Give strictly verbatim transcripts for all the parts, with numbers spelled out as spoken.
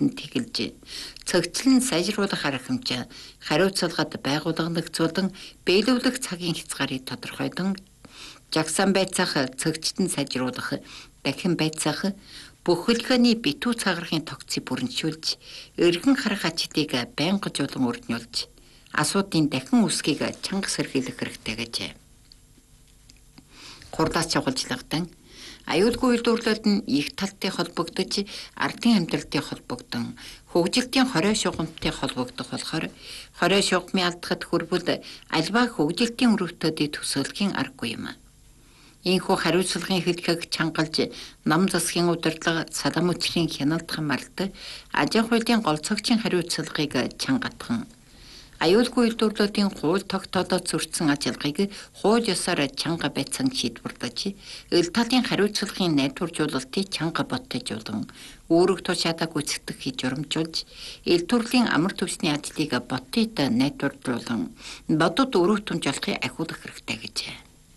нь тэгэлж цогцлон сайжруулах арга хэмжээ хариуцлагад байгууллагын биелүүлэх цагийн хязгаарыг тодорхойлон жагсан байцаах цогцлон сайжруулах дахин байцаах бүх хөдөлгөөний битүү цагаархын тогтцыг бүрэнчүүлж эргэн харах ачтыг байнга жуулан өрнүүлж асуудын дахин үсгийг чанга сэргийлэх хэрэгтэй гэжээ. Хурдаас чавгалжлагдан аюулгүй үйлдвэрлэлд нь их талтай холбогдож ардын амьдралтай холбогдсон хөгжилтийн хорой шугамтай холбогдох болохоор хорой шугамын алдахад хүрбэл альва хөгжилтийн өрөвтөдийг төсөөлөхийн аргагүй юм. Ийхүү хариуцлагын хэлхэг чангалж нам засгийн удирдлага салам өчрийн хяналтах маралт ажил хуулийн голцогчийн хариуцлагыг чангатхан аюулгүй үйлдвэрлэлийн хууль тогтоолоод зөрчсөн ажиллагааг хууль ёсоор чанга байцан шийдвэрлэж ил талын хариуцлагын найдваржуулалтыг чанга боттойжуулан үүрэг тушаалаа гүйцэтгэх хийж урамжуулж ил төрлийн амар төвчний ажлыг боттойд найдваржуулан бодод өрөв түнж болохыг ахиулах хэрэгтэй гэжээ.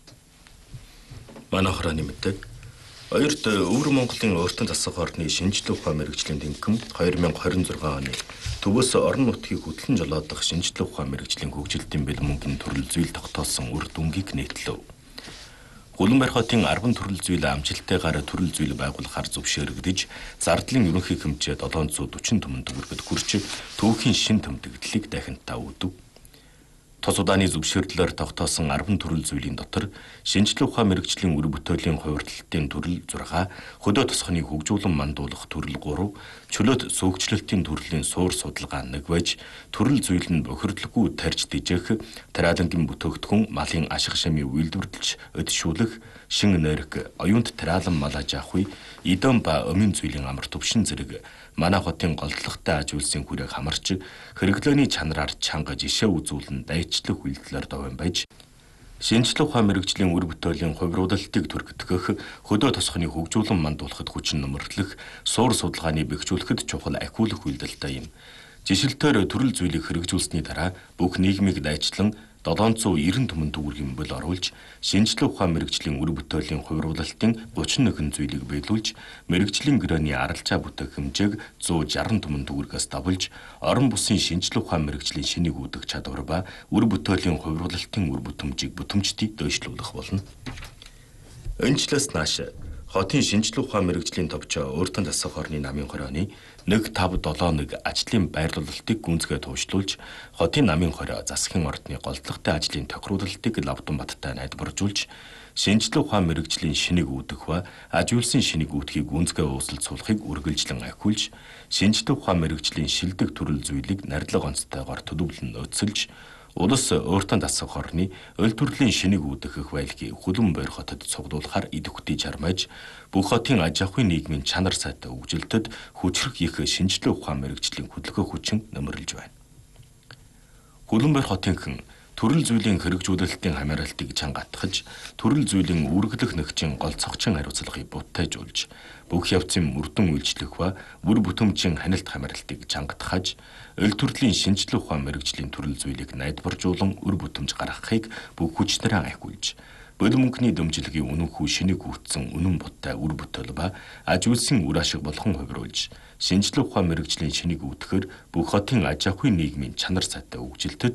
Манай хорооны мэддэг хоёрт Өвөр Монголын өөртөө засах орны шинжлэх ухаан мэргэжлийн тэнхим две тысячи двадцать шесть оны төвөөс орон нутгийг хөтлөн жолоодох шинжлэх ухаан мэргэжлийн хөгжилтийн бэлмөнгийн төрөл зүйл тогтоосон үр дүнгийг нийтлэв. Улаанбаатар хотын арван төрөл зүйл амжилттайгаар төрөл зүйл байгуулахаар зөвшөөрөгдөж, зардлын ерөнхий хэмжээ seven hundred forty түмэн төгрөгөд хүрч түүхийн шин тэмдэглэлийг дахинтаа өгдөв. Тус удааны зөвшөөрлөөр тогтоосон арван төрөл зүйлийн дотор шинжлэх ухаан мэргэжлийн үр бүтээлийн хувирдлтын төрөл six, хөдөө тосхны хөгжүүлэн мандуулах төрөл three, чөлөөт сүүгчлэлтийн төрлийн суур судалгаа one байж, төрөл зүйл нь бохирдлоггүй тарж дижээх, тариалангийн бүтээгдэхүүн малын ашиг шамын үйлдвэрлэж өдшүүлэх, шин нэрх, оюунт тариалан мал аж ахуй, идэм ба өмийн зүйлийн амар төвшин зэрэг манай хотын голдлоготой аж үйлсийн хүрээг хамарч хэрэглээний чанараар чанга жишээ үзүүлэн дайчлах үйлдэлээр довон байж шинжлэх ухаан мэргэжлийн үр бүтээлийн хувируулалтыг түргэтгэх, хөдөө тосхны хөгжүүлэн мандуулахад хүчин нэмэрлэх, суур судалгааны бэхжүүлэхэд чухал ахиулах үйлдэлтэй юм. Жишэлтээр төрөл зүйлийг хэрэгжүүлсэний дараа бүх нийгмийг дайчлан seven hundred ninety түмэн төгрөгийн бөл оруулж, шинжлэх ухаан мэргэжлийн үр бүтээлийн хувируулалтын thirty-one зүйлийг биелүүлж, мэргэжлийн гэрээний аралчаа бүтээх хэмжээг one hundred sixty түмэн төгрөгөөс давулж, орон бусын шинжлэх ухаан мэргэжлийн шинийг үүдэх чадвар ба үр бүтээлийн хувируулалтын үр бүтэмжийг бүтэмжтэй дэвшлүүлэх болно. Энэчлээс нааш хотын шинжлэх ухаан мэргэжлийн товчоо өөртөө засах орны намын хорооны one five seven one ажлын байрлуулалтыг гүнзгий туушлуулж, хотын намын хороо засгийн ордны голдлоготой ажлын тохируулалтыг лавдан баттай найдваржуулж, шинжлэх ухаан мэргэжлийн шинийг үүдэх ба аж үйлсийн шинийг үүдхийг гүнзгий ууслалцуулахыг үргэлжлэн ахиулж, шинжлэх ухаан мэргэжлийн шилдэг төрөл зүйлийг нардлага онцтойгоор төлөвлөн нөөцлж, улс өөртөө засах орны өл төрлийн шинийг үүдэх байлгийг Улаанбаатар хотод цуглуулахаар идэвхтэй чармайж, бүх хотын аж ахуйн нийгмийн чанар сайтай хөгжилтөд хүчрэх их шинжлэх ухаан мэргэжлийн хөдөлгөөн хүчин нэмэрлж байна. Улаанбаатар хотынхан төрөл зүйлийн хэрэгжүүлэлтийн хамааралтыг чангатгаж, төрөл зүйлийн үргэлэх нэгжийн гол цогцын хариуцлагыг буттайжуулж, бүх явцын мөрдөн үйлчлэх ба үр бүтэмжийн хяналт хамааралтыг чангатгаж, өл төрлийн шинжлэх ухаан мэргэжлийн төрөл зүйлийг найдваржуулан үр бүтэмж гаргахыг бүх хүчнээрээ ахиулж, бөл мөнгөний дэмжлэгийн үнэнхүү шинийг гүйцсэн үнэн буттай үр бүтээл ба аж үйлсийн үр ашиг болгон хувируулж, шинжлэх ухаан мэргэжлийн шинийг үүдэхээр бүх хотын аж ахуйн нийгмийн чанар сайтай хөгжилтөд